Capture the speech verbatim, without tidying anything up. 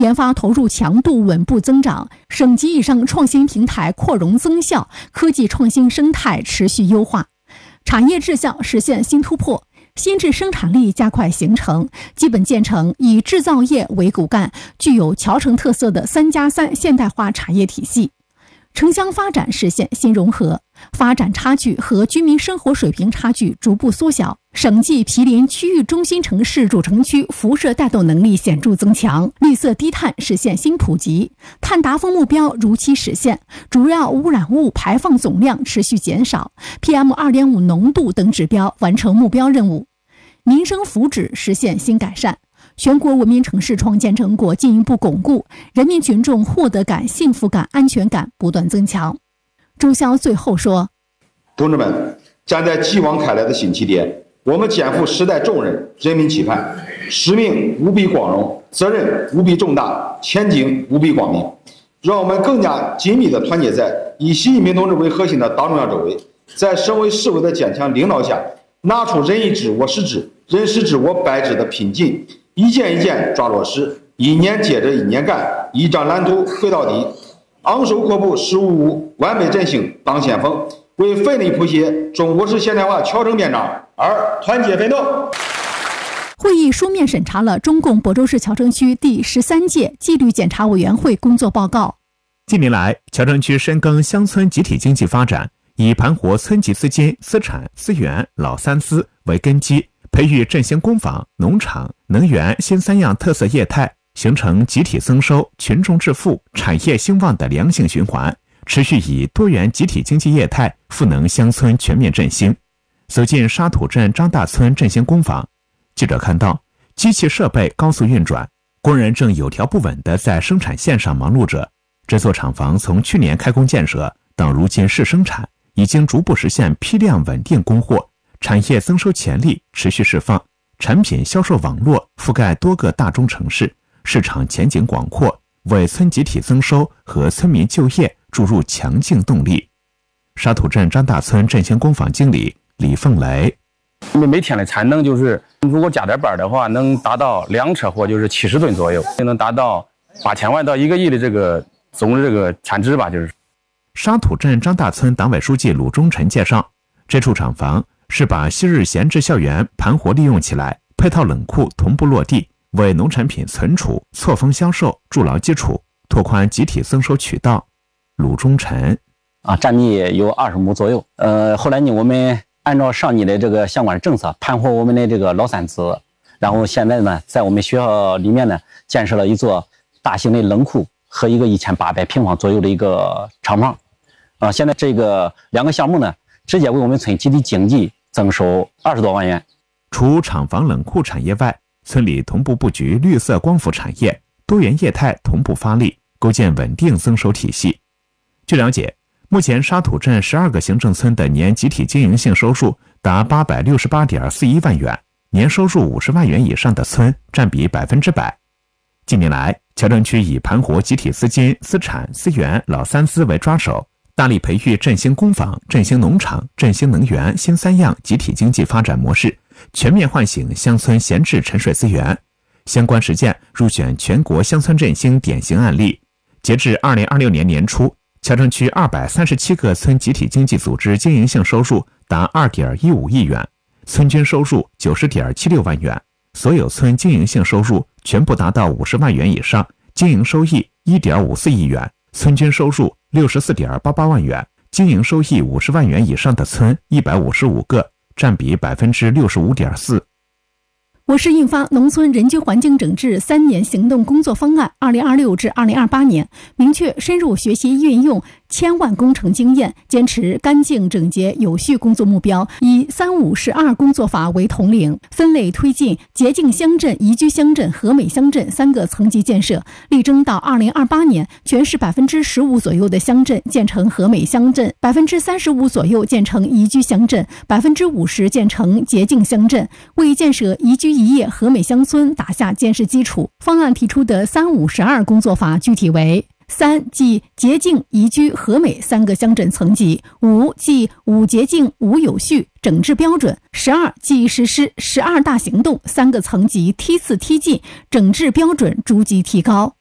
研发投入强度稳步增长，省级以上创新平台扩容增效，科技创新生态持续优化，产业质效实现新突破，新质生产力加快形成，基本建成以制造业为骨干，具有侨城特色的三加三现代化产业体系。城乡发展实现新融合，发展差距和居民生活水平差距逐步缩小，省际毗邻区域中心城市主城区辐射带动能力显著增强，绿色低碳实现新普及，碳达峰目标如期实现，主要污染物排放总量持续减少， P M 二点五 浓度等指标完成目标任务，民生福祉实现新改善，全国文明城市创建成果进一步巩固，人民群众获得感、幸福感、安全感不断增强。周骁最后说： 同志们，站在继往开来的新起点，我们肩负时代重任、人民期盼，使命无比光荣，责任无比重大，前景无比光明。让我们更加紧密地团结在以习近平同志为核心的党中央周围，在省委市委的坚强领导下，拿出人一支我十支，人十支我百支的拼劲，一件一件抓落实，一年接着一年干，一张蓝图绘到底，昂首阔步十五五，完美振兴当先锋，为奋力谱写中国式现代化侨城篇章而团结奋斗。 会议书面审查了中共亳州市侨城区第十三届纪律检查委员会工作报告。 近年来，侨城区深耕乡村集体经济发展，以盘活村级资金、资产、资源、老三资为根基，培育振兴工坊、农场、能源新三样特色业态，形成集体增收、群众致富、产业兴旺的良性循环，持续以多元集体经济业态赋能乡村全面振兴。走进沙土镇张大村振兴工坊，记者看到机器设备高速运转，工人正有条不紊地在生产线上忙碌着。这座厂房从去年开工建设到如今试生产，已经逐步实现批量稳定供货，产业增收潜力持续释放，产品销售网络覆盖多个大中城市，市场前景广阔，为村集体增收和村民就业注入强劲动力。沙土镇张大村振兴工坊经理李凤雷： 每天的产能就是如果加点班的话，能达到两车货，就是七十吨左右，能达到八千万到一个亿的这个总的这个产值吧。就是沙土镇张大村党委书记鲁忠臣介绍，这处厂房是把昔日闲置校园盘活利用起来，配套冷库同步落地，为农产品存储、错峰销售筑牢基础，拓宽集体增收渠道。鲁忠臣啊，占地有二十亩左右。呃，后来呢，我们按照上级的这个相关的政策，盘活我们的这个老三资，然后现在呢，在我们学校里面呢，建设了一座大型的冷库和一个一千八百平方左右的一个厂房。啊，现在这个两个项目呢，直接为我们村集体经济增收二十多万元。 除厂房冷库产业外，村里同步布局绿色光伏产业，多元业态同步发力，构建稳定增收体系。据了解，目前沙土镇十二个行政村的年集体经营性收入达八百六十八点四一万元，年收入五十万元以上的村占比百分之百。近年来，侨城区以盘活集体资金、资产、资源、老三资为抓手，大力培育振兴工坊、振兴农场、振兴能源新三样集体经济发展模式，全面唤醒乡村闲置沉水资源。相关实践入选全国乡村振兴典型案例。截至二零二六年年初，侨城区二百三十七个村集体经济组织经营性收入达二点一五亿元，村均收入九十点七六万元，所有村经营性收入全部达到五十万元以上，经营收益一点五四亿元，村均收入六十四点八八万元，经营收益五十万元以上的村一百五十五个，占比百分之六十五点四。 我市印发《农村人居环境整治三年行动工作方案（二零二六至二零二八年）》，明确深入学习运用千万工程经验，坚持干净整洁有序工作目标，以三五十二工作法为统领，分类推进洁净乡镇、宜居乡镇、和美乡镇三个层级建设，力争到二零二八年，全市百分之十五左右的乡镇建成和美乡镇，百分之三十五左右建成宜居乡镇，百分之五十建成洁净乡镇，为建设宜居宜业和美乡村打下坚实基础。方案提出的三五十二工作法具体为：三即洁净、宜居、和美三个乡镇层级；五即五洁净、五有序整治标准；十二即实施十二大行动三个层级，梯次梯进，整治标准逐级提高。